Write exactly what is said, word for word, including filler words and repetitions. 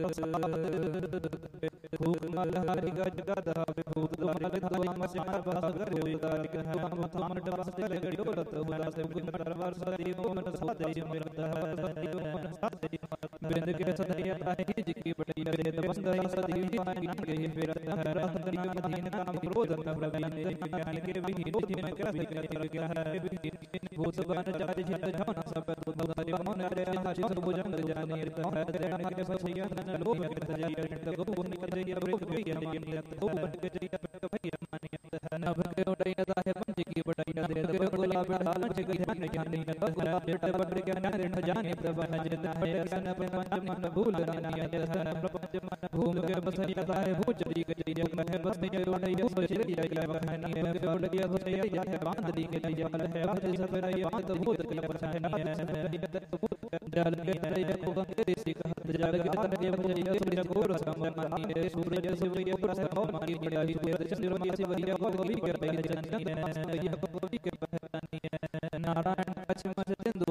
भूख मलहारी गजगद विभूत द्वार द्वाम श्याम भागर होइदारिक हम थमन डबस चले गडोलत हुदा से गुण दरबार सदी मोन सदी मिलत सदी मोन सदी बिंद के सदैया ताहि जिकी बटैया रे बंदई सदी पागी गई फिरत रहत करी मदीन काम क्रोध प्रवीण ज्ञान के विहीन दिन कर कर क्या है भूत बन जाति जित जान सब तो दरि मन रे हासित भुजंग जानी है तेरा के सैया न लोभ के जय तो गो निकल जय रोग भैया नियत तो बन के जय भैया मानियत है नभ के उड़ैया है पंच की बटैया दे दे गुलाब डाल जगी ध्यान जानी है गुलाब जट बड़ के न ऋण जाने प्रभु जित है सन पंच मन भूल नियत है प्रपंच मन भूम के बसैया है भूचरी के जय मन है बसैया उड़ैया सोचरी जय बखानी है के उड़ गया सोचैया है बांध दी के जय है बात सतरई बात भूत के परछानी है जल के जय को गंगे सिकहत जल के तने जय सूर्य घोर सममानी है सूर्य सूर्य प्रसव मानी है सूर्य चंद्रमा शिवरिया गोगी के पहचानी है यह गोगी के पहचानी है नारायण पश्चिम सिंधु